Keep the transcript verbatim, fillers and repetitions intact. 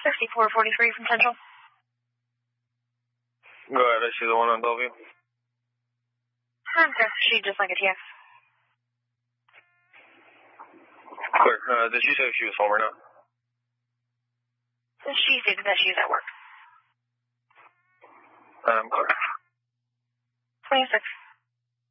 sixty-four forty-three from Central. Go ahead, I see the one on Bellevue. Okay, she just like a T X. Clear. Uh, did she say if she was home or not? She stated that she's at work. Um, clear. twenty-six.